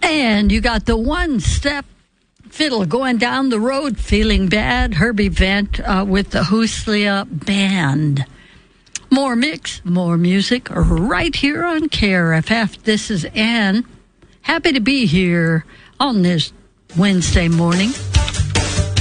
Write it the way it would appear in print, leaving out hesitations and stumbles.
And you got the one-step fiddle going down the road, feeling bad. Herbie Vent with the Huslia Band. More mix, more music, right here on KRFF. This is Ann. Happy to be here on this Wednesday morning.